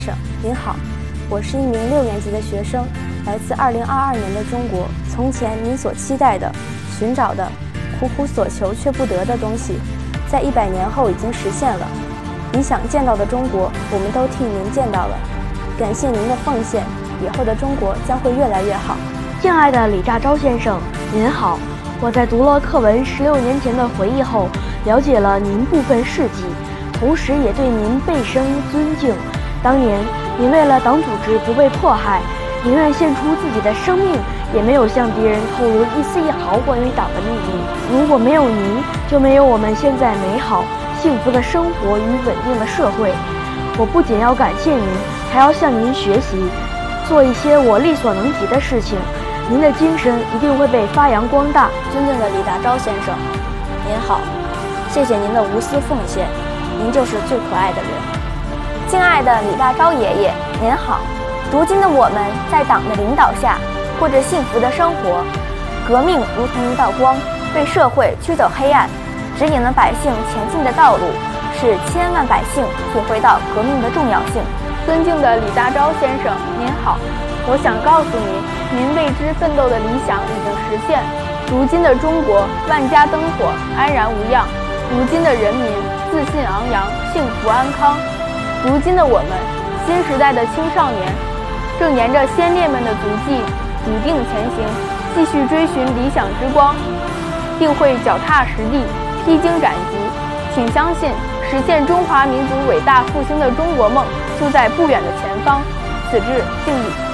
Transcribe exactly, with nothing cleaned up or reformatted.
省，您好，我是一名六年级的学生，来自二零二二年的中国。从前您所期待的、寻找的、苦苦所求却不得的东西，在一百年后已经实现了。你想见到的中国，我们都替您见到了。感谢您的奉献，以后的中国将会越来越好。 敬爱的李大钊先生，您好。我在读了课文十六年前的回忆后，了解了您部分事迹，同时也对您倍深尊敬。当年您为了党组织不被迫害，宁愿献出自己的生命，也没有向敌人透露一丝一毫关于党的秘密。如果没有您，就没有我们现在美好幸福的生活与稳定的社会。我不仅要感谢您，还要向您学习，做一些我力所能及的事情。您的精神一定会被发扬光大。 尊敬的李大钊先生，您好，谢谢您的无私奉献，您就是最可爱的人。 敬爱的李大钊爷爷，您好。如今的我们在党的领导下过着幸福的生活，革命如同一道光，为社会驱走黑暗，指引了百姓前进的道路，使千万百姓体会到革命的重要性。 尊敬的李大钊先生，您好。我想告诉您，您为之奋斗的理想已经实现。如今的中国万家灯火，安然无恙；如今的人民自信昂扬，幸福安康。如今的我们，新时代的青少年，正沿着先烈们的足迹，笃定前行，继续追寻理想之光，定会脚踏实地，披荆斩棘。请相信，实现中华民族伟大复兴的中国梦就在不远的前方。此致敬礼。